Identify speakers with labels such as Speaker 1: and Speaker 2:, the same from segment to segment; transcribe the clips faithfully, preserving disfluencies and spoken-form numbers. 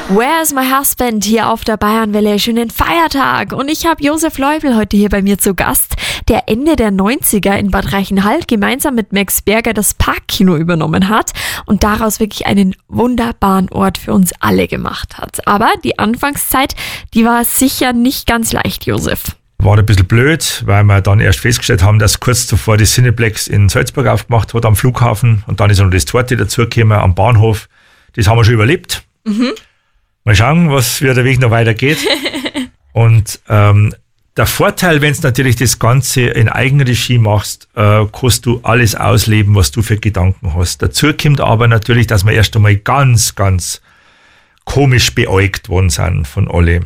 Speaker 1: Where's My Husband hier auf der Bayernwelle, schönen Feiertag. Und ich habe Josef Leubel heute hier bei mir zu Gast, der Ende der neunziger in Bad Reichenhall gemeinsam mit Max Berger das Parkkino übernommen hat und daraus wirklich einen wunderbaren Ort für uns alle gemacht hat. Aber die Anfangszeit, die war sicher nicht ganz leicht, Josef.
Speaker 2: War ein bisschen blöd, weil wir dann erst festgestellt haben, dass kurz zuvor die Cineplex in Salzburg aufgemacht hat am Flughafen und dann ist noch das Torte dazugekommen am Bahnhof. Das haben wir schon überlebt. Mhm. Mal schauen, was wie der Weg noch weitergeht. Und ähm, der Vorteil, wenn du natürlich das Ganze in Eigenregie machst, äh, kannst du alles ausleben, was du für Gedanken hast. Dazu kommt aber natürlich, dass wir erst einmal ganz, ganz komisch beäugt worden sind von alle.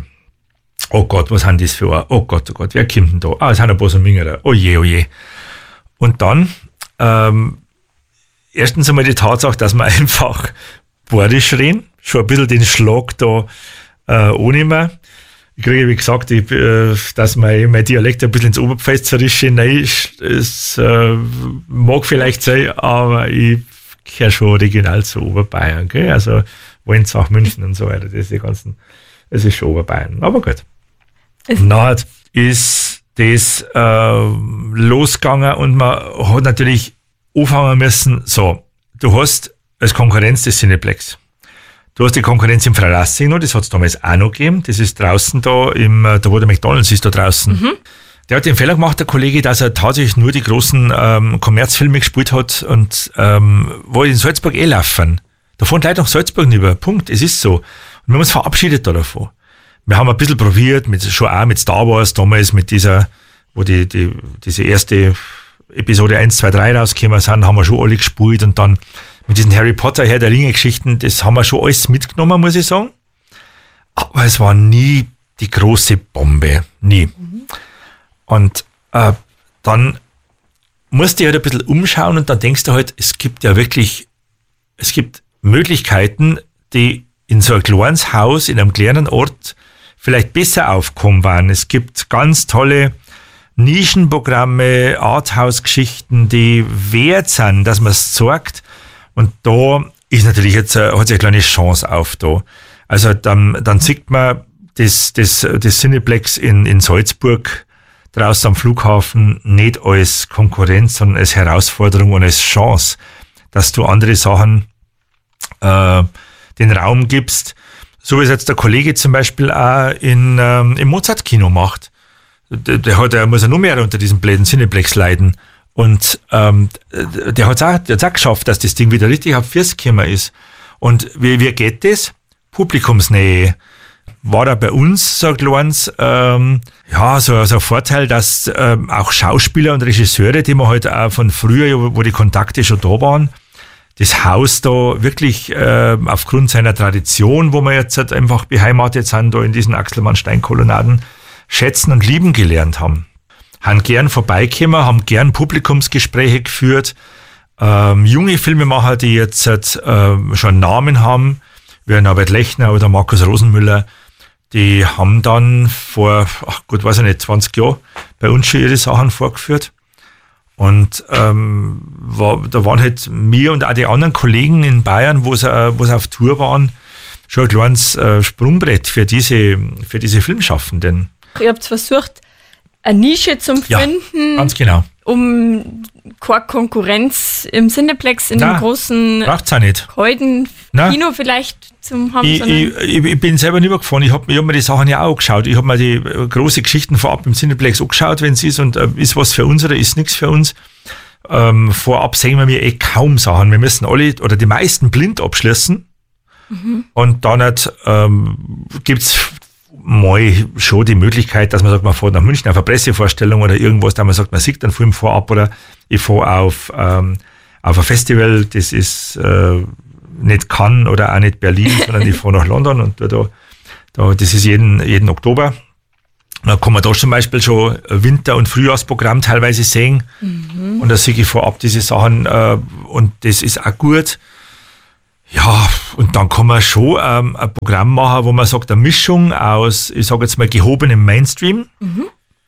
Speaker 2: Oh Gott, was haben das für ein? Oh Gott, oh Gott, wer kommt denn da? Ah, es sind ein paar so Mingerer. Oh je, oh je. Und dann, ähm, erstens einmal die Tatsache, dass wir einfach Bordisch reden, schon ein bisschen den Schlag da äh, ohne mehr. Ich kriege, wie gesagt, ich, äh, dass mein, mein Dialekt ein bisschen ins Oberpfälzerische nein, es äh, mag vielleicht sein, aber ich gehöre schon original zu Oberbayern, gell? Also Wenzach, München und so weiter, das ist die ganzen, es ist schon Oberbayern, aber gut. Nachher ist das äh, losgegangen und man hat natürlich anfangen müssen, so, du hast als Konkurrenz des Cineplex. Du hast die Konkurrenz im Freilassing noch, das hat es damals auch noch gegeben. Das ist draußen da, im, da wo der McDonalds ist, da draußen. Mhm. Der hat den Fehler gemacht, der Kollege, dass er tatsächlich nur die großen ähm, Kommerzfilme gespielt hat und ähm, wo in Salzburg eh laufen. Da fahren Leute nach Salzburg rüber. Punkt, es ist so. Und wir haben uns verabschiedet da davon. Wir haben ein bisschen probiert, mit, schon auch mit Star Wars, damals mit dieser, wo die, die diese erste Episode eins, zwei, drei rausgekommen sind, haben wir schon alle gespielt und dann mit diesen Harry Potter, Herr der Ringe-Geschichten, das haben wir schon alles mitgenommen, muss ich sagen. Aber es war nie die große Bombe. Nie. Mhm. Und äh, dann musst du halt ein bisschen umschauen und dann denkst du halt, es gibt ja wirklich, es gibt Möglichkeiten, die in so ein kleines Haus, in einem kleinen Ort vielleicht besser aufkommen waren. Es gibt ganz tolle Nischenprogramme, Arthouse-Geschichten, die wert sind, dass man es sagt. Und da ist natürlich jetzt, äh, hat sich eine kleine Chance auf da. Also dann, dann sieht man das, das, das Cineplex in, in Salzburg draußen am Flughafen nicht als Konkurrenz, sondern als Herausforderung und als Chance, dass du andere Sachen äh, den Raum gibst. So wie es jetzt der Kollege zum Beispiel auch in, ähm, im Mozart-Kino macht. Der, der hat, der muss ja nur mehr unter diesem blöden Cineplex leiden. Und ähm, der hat es auch, auch geschafft, dass das Ding wieder richtig auf Füße gekommen ist. Und wie, wie geht das? Publikumsnähe. War da bei uns so ein kleines, ähm, ja, so, so ein Vorteil, dass ähm, auch Schauspieler und Regisseure, die man halt auch von früher, wo die Kontakte schon da waren, das Haus da wirklich äh, aufgrund seiner Tradition, wo wir jetzt halt einfach beheimatet sind, da in diesen Axelmann-Stein-Kolonnaden, schätzen und lieben gelernt haben. Haben gern vorbeigekommen, haben gern Publikumsgespräche geführt. Ähm, junge Filmemacher, die jetzt äh, schon Namen haben, wie Norbert Lechner oder Markus Rosenmüller, die haben dann vor, ach gut, weiß ich nicht, zwanzig Jahren bei uns schon ihre Sachen vorgeführt. Und ähm, war, da waren halt mir und auch die anderen Kollegen in Bayern, wo sie, wo sie auf Tour waren, schon ein kleines äh, Sprungbrett für diese, für diese Filmschaffenden.
Speaker 1: Ihr habt versucht, eine Nische zum Finden,
Speaker 2: ja, ganz genau.
Speaker 1: Um keine Konkurrenz im Cineplex in
Speaker 2: Nein,
Speaker 1: dem großen
Speaker 2: braucht's auch nicht.
Speaker 1: Kalten Kino vielleicht zum haben.
Speaker 2: Ich, ich, ich, ich bin selber nicht mehr gefahren. Ich habe hab mir die Sachen ja auch angeschaut. Ich habe mir die äh, große Geschichten vorab im Cineplex angeschaut, wenn es ist und äh, ist was für uns oder ist nichts für uns. Ähm, vorab sehen wir mir eh kaum Sachen. Wir müssen alle oder die meisten blind abschließen. Mhm. Und dann halt, ähm, gibt's mal schon die Möglichkeit, dass man sagt, man fährt nach München auf eine Pressevorstellung oder irgendwas, da man sagt, man sieht einen Film vorab oder ich fahre auf, ähm, auf ein Festival, das ist äh, nicht Cannes oder auch nicht Berlin, sondern ich fahre nach London und da, da, das ist jeden, jeden Oktober. Da kann man da zum Beispiel schon Winter- und Frühjahrsprogramm teilweise sehen. Mhm. Und da sehe ich vorab diese Sachen äh, und das ist auch gut. Ja, und dann kann man schon ähm, ein Programm machen, wo man sagt, eine Mischung aus, ich sage jetzt mal, gehobenem Mainstream, mhm.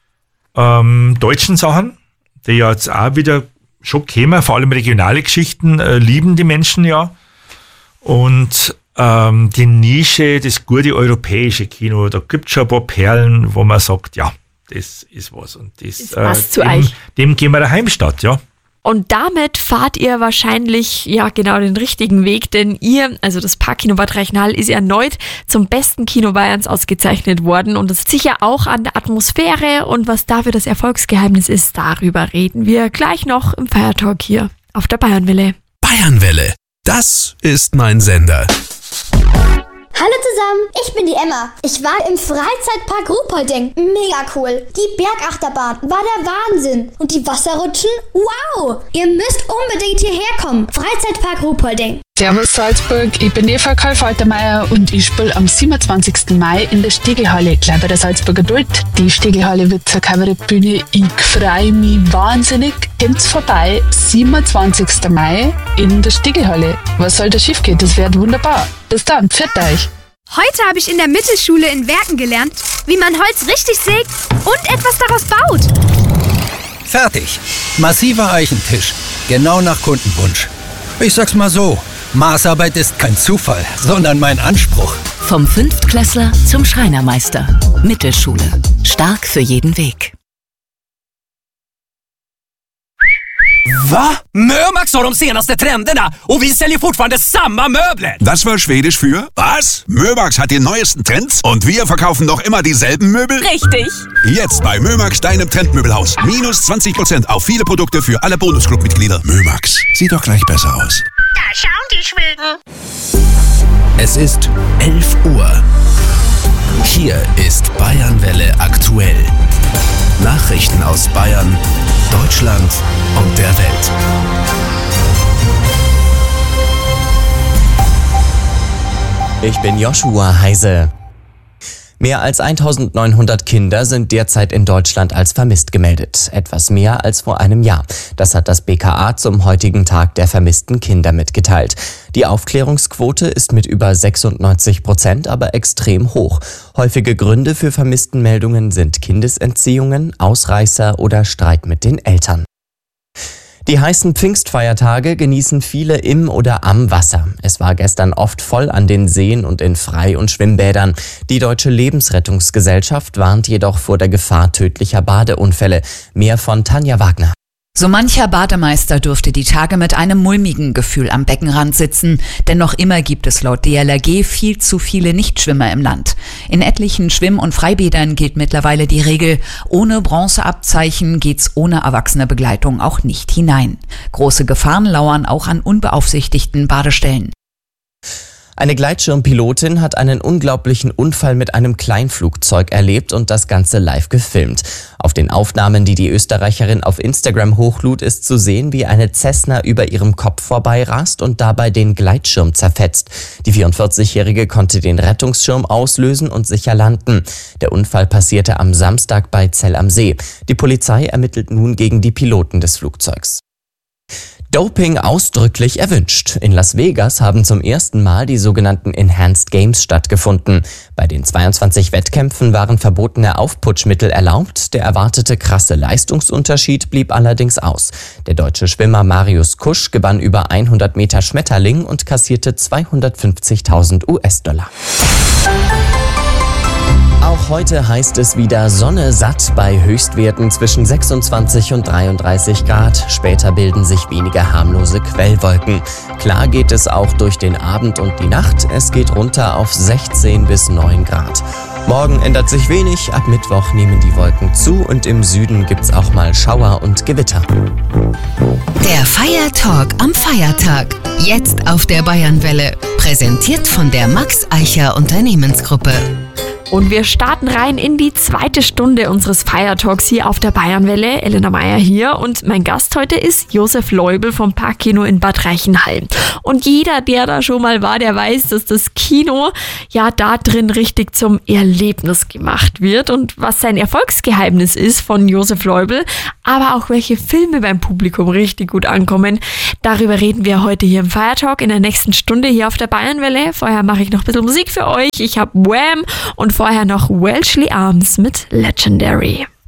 Speaker 2: ähm, deutschen Sachen, die ja jetzt auch wieder schon kämen, vor allem regionale Geschichten, äh, lieben die Menschen ja. Und ähm, die Nische, das gute europäische Kino. Da gibt es schon ein paar Perlen, wo man sagt, ja, das ist was. Und das,
Speaker 1: das passt
Speaker 2: äh,
Speaker 1: zu
Speaker 2: dem,
Speaker 1: euch.
Speaker 2: Dem gehen wir daheim statt, ja.
Speaker 1: Und damit fahrt ihr wahrscheinlich ja genau den richtigen Weg, denn ihr, also das Parkkino Bad Reichenhall, ist erneut zum besten Kino Bayerns ausgezeichnet worden und das ist sicher auch an der Atmosphäre und was dafür das Erfolgsgeheimnis ist, darüber reden wir gleich noch im Feiertalk hier auf der Bayernwelle.
Speaker 3: Bayernwelle, das ist mein Sender.
Speaker 4: Hallo zusammen, ich bin die Emma. Ich war im Freizeitpark Ruhpolding. Mega cool. Die Bergachterbahn war der Wahnsinn. Und die Wasserrutschen? Wow! Ihr müsst unbedingt hierher kommen. Freizeitpark Ruhpolding.
Speaker 5: Servus Salzburg, ich bin Eva Karl-Faltermeier und ich spiele am siebenundzwanzigsten Mai in der Stiegelhalle, gleich bei der Salzburger Duld. Die Stiegelhalle wird zur Kabarettbühne. Ich freue mich wahnsinnig. Kommt's vorbei, siebenundzwanzigsten Mai in der Stiegelhalle. Was soll da schief gehen? Das wird wunderbar. Bis dann, pfiat euch.
Speaker 6: Heute habe ich in der Mittelschule in Werken gelernt, wie man Holz richtig sägt und etwas daraus baut.
Speaker 7: Fertig. Massiver Eichentisch. Genau nach Kundenwunsch. Ich sag's mal so, Maßarbeit ist kein Zufall, sondern mein Anspruch.
Speaker 8: Vom Fünftklässler zum Schreinermeister. Mittelschule. Stark für jeden Weg.
Speaker 9: Va? Mömax har de senaste trenderna och vi säljer fortfarande samma möbler.
Speaker 3: Das war Schwedisch für was? Mömax hat die neuesten Trends und wir verkaufen noch immer dieselben Möbel?
Speaker 8: Richtig.
Speaker 3: Jetzt bei Mömax, deinem Trendmöbelhaus. Minus zwanzig Prozent auf viele Produkte für alle Bonusclub-Mitglieder. Mömax, sieht doch gleich besser aus.
Speaker 10: Da schauen die Schweden.
Speaker 3: Es ist elf Uhr. Hier ist Bayernwelle aktuell. Nachrichten aus Bayern, Deutschland und der Welt.
Speaker 11: Ich bin Joshua Heise. Mehr als eintausendneunhundert Kinder sind derzeit in Deutschland als vermisst gemeldet. Etwas mehr als vor einem Jahr. Das hat das B K A zum heutigen Tag der vermissten Kinder mitgeteilt. Die Aufklärungsquote ist mit über sechsundneunzig Prozent aber extrem hoch. Häufige Gründe für Vermisstenmeldungen sind Kindesentziehungen, Ausreißer oder Streit mit den Eltern. Die heißen Pfingstfeiertage genießen viele im oder am Wasser. Es war gestern oft voll an den Seen und in Frei- und Schwimmbädern. Die Deutsche Lebensrettungsgesellschaft warnt jedoch vor der Gefahr tödlicher Badeunfälle. Mehr von Tanja Wagner.
Speaker 12: So mancher Bademeister durfte die Tage mit einem mulmigen Gefühl am Beckenrand sitzen, denn noch immer gibt es laut D L R G viel zu viele Nichtschwimmer im Land. In etlichen Schwimm- und Freibädern gilt mittlerweile die Regel, ohne Bronzeabzeichen geht's ohne erwachsene Begleitung auch nicht hinein. Große Gefahren lauern auch an unbeaufsichtigten Badestellen.
Speaker 11: Eine Gleitschirmpilotin hat einen unglaublichen Unfall mit einem Kleinflugzeug erlebt und das Ganze live gefilmt. Auf den Aufnahmen, die die Österreicherin auf Instagram hochlud, ist zu sehen, wie eine Cessna über ihrem Kopf vorbeirast und dabei den Gleitschirm zerfetzt. Die vierundvierzigjährige konnte den Rettungsschirm auslösen und sicher landen. Der Unfall passierte am Samstag bei Zell am See. Die Polizei ermittelt nun gegen die Piloten des Flugzeugs. Doping ausdrücklich erwünscht. In Las Vegas haben zum ersten Mal die sogenannten Enhanced Games stattgefunden. Bei den zweiundzwanzig Wettkämpfen waren verbotene Aufputschmittel erlaubt. Der erwartete krasse Leistungsunterschied blieb allerdings aus. Der deutsche Schwimmer Marius Kusch gewann über hundert Meter Schmetterling und kassierte zweihundertfünfzigtausend U S-Dollar. Auch heute heißt es wieder Sonne satt bei Höchstwerten zwischen sechsundzwanzig und dreiunddreißig Grad. Später bilden sich weniger harmlose Quellwolken. Klar geht es auch durch den Abend und die Nacht. Es geht runter auf sechzehn bis neun Grad. Morgen ändert sich wenig. Ab Mittwoch nehmen die Wolken zu und im Süden gibt's auch mal Schauer und Gewitter.
Speaker 8: Der Feiertalk am Feiertag. Jetzt auf der Bayernwelle. Präsentiert von der Max Eicher Unternehmensgruppe.
Speaker 1: Und wir starten rein in die zweite Stunde unseres Feiertalks hier auf der Bayernwelle. Elena Meyer hier und mein Gast heute ist Josef Leubel vom Parkkino in Bad Reichenhall. Und jeder, der da schon mal war, der weiß, dass das Kino ja da drin richtig zum Erlebnis gemacht wird. Und was sein Erfolgsgeheimnis ist von Josef Leubel, aber auch welche Filme beim Publikum richtig gut ankommen, darüber reden wir heute hier im Feiertalk in der nächsten Stunde hier auf der Bayernwelle. Vorher mache ich noch ein bisschen Musik für euch. Ich habe Wham! Und vorher noch Welshly Arms mit Legendary.